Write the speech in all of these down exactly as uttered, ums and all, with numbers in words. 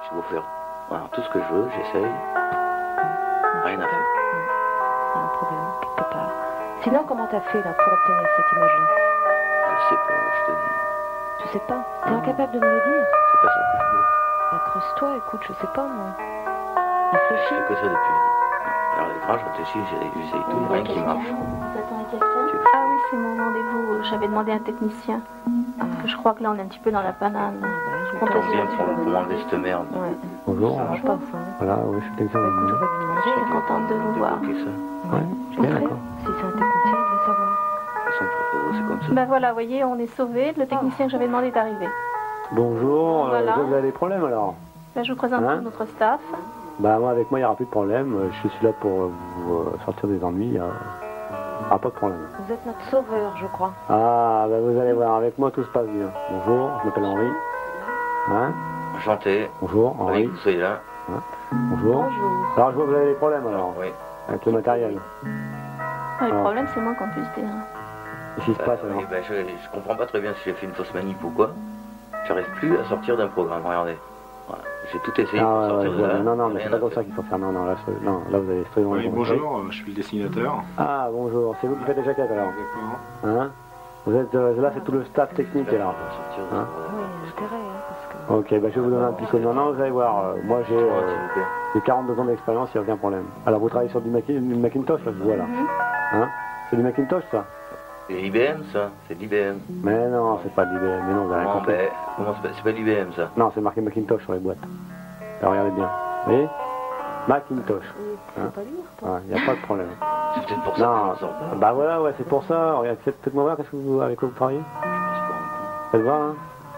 Je dois faire voilà, tout ce que je veux, j'essaye. Rien à faire. Il y a un problème, quelque part. Sinon, comment t'as fait là pour obtenir cette image-là? Je sais pas, je te dis. Tu sais pas? T'es incapable de me le dire? C'est pas ça que je veux. Bah, creuse-toi, écoute, je sais pas moi. Je Réfléchis. fais que ça depuis. Alors l'écran, je réfléchis, j'essaye tout, rien qui marche. Vous attendez quelqu'un? Ah oui, c'est mon rendez-vous. J'avais demandé à un technicien. Parce que je crois que là, on est un petit peu dans la banane. On vient pour, pour m'enlever cette merde. Ouais. Bonjour. Ça marche pas, ça. Hein. Voilà, oui, je suis quelqu'un Bah, de écoute, on va lui Je demander. suis contente de vous voir. Débloquer ça. Ouais, Je bien sais. d'accord. Si c'est un technicien, il doit savoir. De toute façon, faut- c'est comme ça. Ben voilà, vous voyez, on est sauvés. Le technicien que j'avais demandé est arrivé. Bonjour, euh, Voilà. vous avez des problèmes alors? Là, je vous présente Hein tout notre staff. Bah moi, avec moi, il n'y aura plus de problème. Euh, Je suis là pour euh, vous euh, sortir des ennuis. Il n'y aura pas de problème. Vous êtes notre sauveur, je crois. Ah, bah vous allez voir, avec moi, tout se passe bien. Bonjour, je m'appelle Henri. Hein? Enchanté. Bonjour, Ravi Henri. que vous soyez là. Bonjour. Bonjour. Alors, je vois que vous avez des problèmes alors, Oui. avec le matériel. Ah, le Ah. problème, c'est moi qu'on puisse dire. Qu'est-ce qui se Euh, passe alors? oui, ben, je, je comprends pas très bien si j'ai fait une fausse manip ou quoi. J'arrive plus à sortir d'un programme, regardez. Voilà. J'ai tout essayé Ah, pour ouais, ouais, sortir je de vois. là. Non, non, mais rien c'est pas à comme faire. ça qu'il faut faire. Non, non, là, c'est- non, là vous avez strictement Oui, raison. bonjour, je suis le dessinateur. Ah, bonjour, c'est vous qui faites les jaquettes alors? Exactement. Hein? Vous êtes, euh, là, c'est tout le staff technique alors. Pour sortir de Hein? ce Ah programme. oui, il y a intérêt, hein, parce que... Ok, bah, je vais vous donner un petit coup de main. Non, vous allez voir, euh, moi j'ai Ouais, euh, s'il vous plaît. j'ai quarante-deux ans d'expérience, il n'y a aucun problème. Alors vous travaillez sur du, Maci- du Macintosh, là, je vois là. Mhm. Hein? C'est du Macintosh ça? C'est l'I B M ça, c'est de l'I B M. Mais non, c'est pas de l'I B M, mais non, vous avez rien Comment, compris. ben, comment c'est pas, c'est pas l'I B M ça? Non, c'est marqué Macintosh sur les boîtes. Alors regardez bien. Vous voyez? Macintosh. Oui, tu sais pas lire, toi. Il n'y a pas de problème. C'est peut-être pour ça que Non, je ne sors pas. bah voilà, ouais, c'est pour ça. Regarde, faites- faites-moi voir, qu'est-ce que vous, avec quoi vous travaillez? Je me suis pas rendu Faites voir, hein?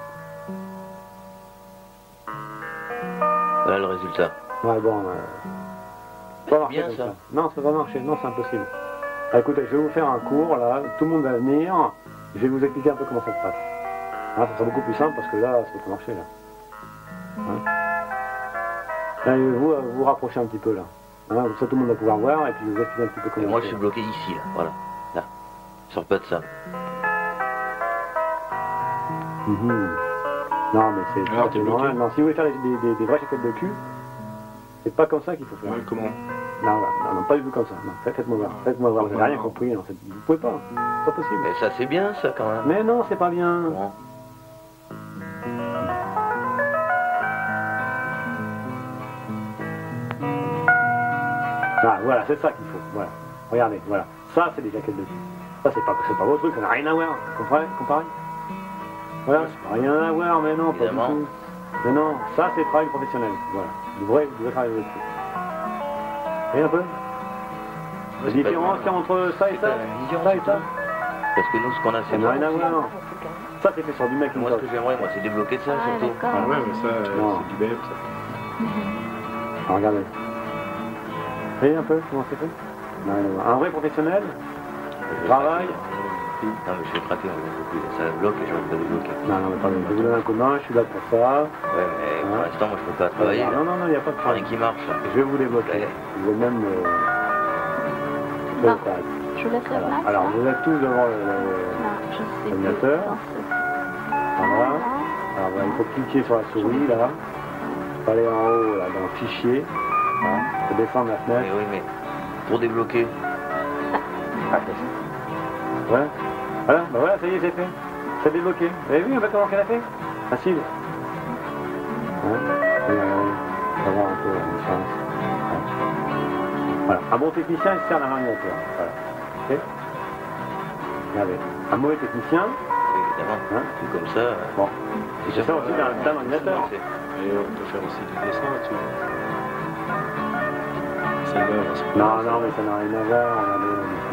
compte. Voilà le résultat. Ouais, bon. Euh... Ça va marcher Bien comme ça. ça. Non, ça va marcher. Non, c'est impossible. Ah, écoutez, je vais vous faire un cours là. Tout le monde va venir. Je vais vous expliquer un peu comment ça se passe. Hein, ça sera beaucoup plus simple parce que là, ça peut pas marcher là. Hein? Là, vous, euh, vous vous rapprochez un petit peu là. Hein, comme ça, tout le monde va pouvoir voir et puis je vous expliquer un petit peu Et comment. moi c'est. je suis bloqué ici là, voilà. Là. Je sors pas de ça. Mhm. Non, mais c'est Alors, c'est t'es bloqué. normal. Non, si vous voulez faire des, des, des, des vraies chaquettes de cul, c'est pas comme ça qu'il faut faire. Ouais, comment? Non, non, non, non, pas du tout comme ça. Non, faites- faites-moi voir. Faites-moi voir. Vous n'avez rien compris. Non, c'est- vous pouvez pas. C'est pas possible. Mais ça c'est bien ça quand même. Mais non, c'est pas bien. Bon. Ah, voilà, c'est ça qu'il faut. Voilà. Regardez, voilà. Ça, c'est des jaquettes de cul. Ça, c'est pas, c'est pas votre truc, ça n'a rien à voir. Vous comprenez? Comparez? Voilà, ça n'a rien à voir, mais non, pas du Évidemment. tout. Mais non, ça, c'est le travail professionnel. Voilà. Du vrai, du vrai travail de cul. Voyez un peu? La c'est pas différence grave. qu'il y a entre ça et C'est ça? pas la vision, Ça et c'est ça? tout. Parce que nous ce qu'on a Ça c'est n'a rien à voir. Ça, c'est fait sur du Moi Macintosh. ce que j'aimerais moi c'est débloquer ça Ah, surtout. Ah d'accord. ouais, mais ça, euh, Non. c'est du B M, ça. Ah, regardez. Vous voyez un peu comment c'est fait? Non, rien à voir. Un vrai professionnel travaille. Non mais je vais craquer, on ne plus. Ça bloque et je vais pas débloquer. Non, non, mais pardon, je vais vous donner un coup de main, je suis là pour ça. Ouais mais pour Ouais. l'instant moi je peux pas travailler. Non, non, non, il n'y a pas de Rien problème. qui marche. Je vais vous débloquer. Ouais. Vous êtes même... Euh... Non. très correct. Je vous laisse la Voilà. place. Alors, hein. vous êtes tous devant le... le- Non, je sais Ordinateur. que dans ce- Voilà. Alors, voilà, il faut cliquer sur la souris, là. Il faut aller en haut, là, dans Fichier. Voilà. Il faut descendre la Mais fenêtre. oui mais pour débloquer. Ah, c'est- ouais. Voilà, bah voilà, ça y est, c'est fait. C'est débloqué. Vous avez vu un peu comment qu'elle a fait? Facile. Hein? Et, euh, on va voir un peu la différence. Ouais. Voilà. Un bon technicien, il se sert d'un ordinateur. Voilà. Ok? Regardez. Un mauvais technicien, Oui, évidemment. hein? Tout comme ça. Bon. Il se sert aussi d'un d'un ordinateur. Et on peut faire aussi du dessin là-dessus. C'est là, Non, non, mais ça n'a rien à voir. Regardez.